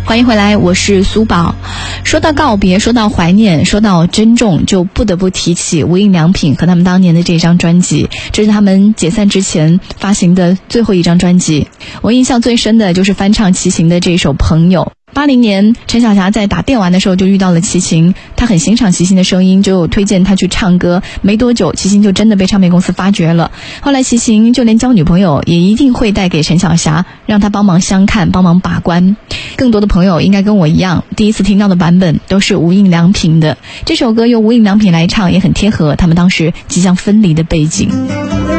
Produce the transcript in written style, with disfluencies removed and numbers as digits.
欢迎回来，我是苏宝。说到告别，说到怀念，说到珍重，就不得不提起无印良品和他们当年的这张专辑。这是他们解散之前发行的最后一张专辑。我印象最深的就是翻唱齐秦的这一首《朋友》。80年，陈小霞在打电玩的时候就遇到了齐秦，她很欣赏齐秦的声音，就推荐他去唱歌。没多久，齐秦就真的被唱片公司发掘了。后来齐秦就连交女朋友也一定会带给陈小霞，让她帮忙相看，帮忙把关。更多的朋友应该跟我一样，第一次听到的版本都是无印良品的。这首歌由无印良品来唱，也很贴合他们当时即将分离的背景。